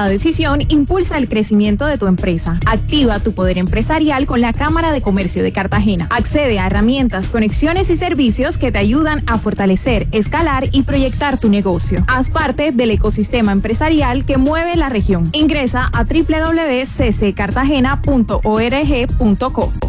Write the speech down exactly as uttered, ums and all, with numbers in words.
Cada decisión impulsa el crecimiento de tu empresa. Activa tu poder empresarial con la Cámara de Comercio de Cartagena. Accede a herramientas, conexiones y servicios que te ayudan a fortalecer, escalar y proyectar tu negocio. Haz parte del ecosistema empresarial que mueve la región. Ingresa a doble u doble u doble u punto c c cartagena punto org punto co.